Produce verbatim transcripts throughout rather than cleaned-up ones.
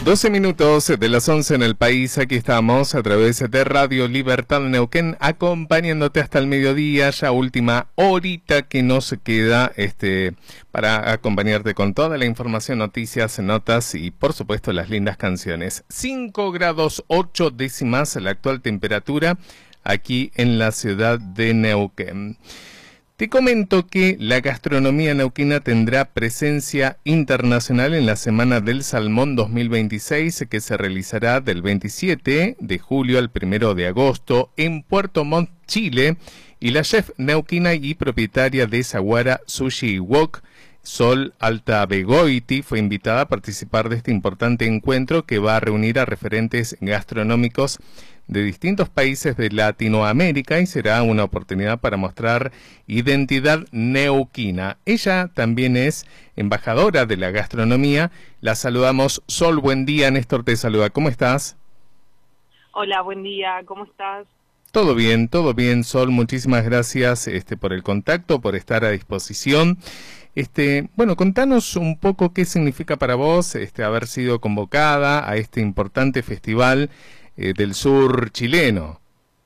doce minutos de las once en el país, aquí estamos a través de Radio Libertad Neuquén, acompañándote hasta el mediodía, ya última horita que nos queda este, para acompañarte con toda la información, noticias, notas y por supuesto las lindas canciones. cinco grados ocho décimas la actual temperatura aquí en la ciudad de Neuquén. Te comento que la gastronomía neuquina tendrá presencia internacional en la Semana del Salmón dos mil veintiséis, que se realizará del veintisiete de julio al primero de agosto en Puerto Montt, Chile, y la chef neuquina y propietaria de Saguara Sushi Wok, Sol Alta Begoiti, fue invitada a participar de este importante encuentro que va a reunir a referentes gastronómicos de distintos países de Latinoamérica y será una oportunidad para mostrar identidad neuquina. Ella también es embajadora de la gastronomía. La saludamos. Sol, buen día. Néstor te saluda. ¿Cómo estás? Hola, buen día. ¿Cómo estás? Todo bien, todo bien, Sol. Muchísimas gracias este, por el contacto, por estar a disposición. Este, bueno, contanos un poco qué significa para vos este, haber sido convocada a este importante festival eh, del sur chileno.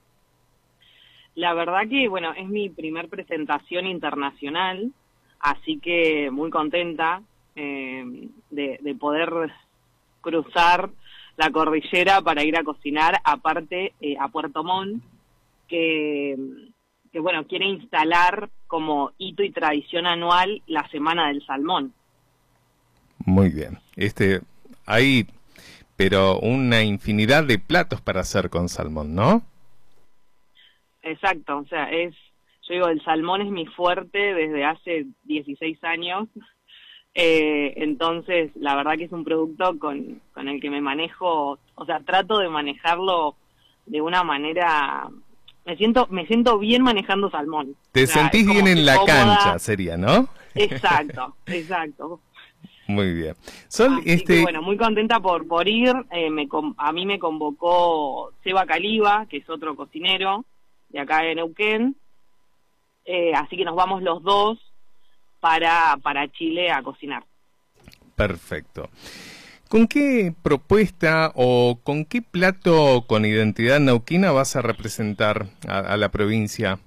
La verdad que, bueno, es mi primer presentación internacional, así que muy contenta eh, de, de poder cruzar la cordillera para ir a cocinar, aparte eh, a Puerto Montt, que, que, bueno, quiere instalar como hito y tradición anual la Semana del Salmón. Muy bien. Este, hay, pero una infinidad de platos para hacer con salmón, ¿no? Exacto, o sea, es, yo digo, el salmón es mi fuerte desde hace dieciséis años, eh, entonces la verdad que es un producto con, con el que me manejo, o sea, trato de manejarlo de una manera, me siento me siento bien manejando salmón. Te o sea, sentís bien en la cómoda. Cancha, sería, ¿no? Exacto, exacto. Muy bien. Sol, Así este... que, bueno, muy contenta por, por ir, eh, me, a mí me convocó Seba Caliba, que es otro cocinero de acá de Neuquén, eh, así que nos vamos los dos para, para Chile a cocinar. Perfecto. ¿Con qué propuesta o con qué plato con identidad neuquina vas a representar a, a la provincia?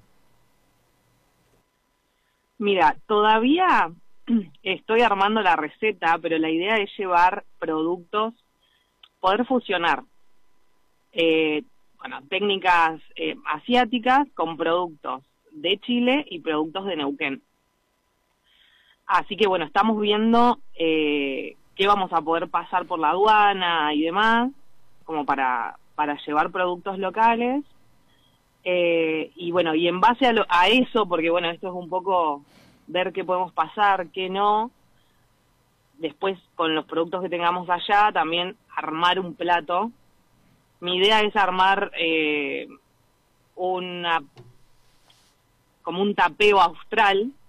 Mira, todavía estoy armando la receta, pero la idea es llevar productos, poder fusionar eh, bueno, técnicas eh, asiáticas con productos de Chile y productos de Neuquén. Así que bueno, estamos viendo eh, qué vamos a poder pasar por la aduana y demás, como para, para llevar productos locales. Eh, y bueno, y en base a, lo, a eso, porque bueno, esto es un poco ver qué podemos pasar, qué no, después con los productos que tengamos allá, también armar un plato. Mi idea es armar eh, una como un tapeo austral,